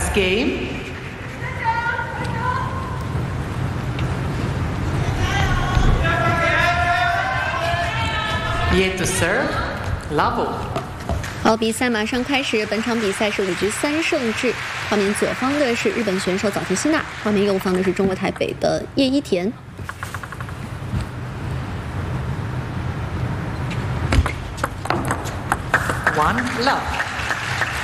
Practice game. Yet to serve, Lavo. 好，比赛马上开始。本场比赛是5局3胜制。画面左方的是日本选手早田希娜，画面右方的是中国台北的叶一田。 1 love.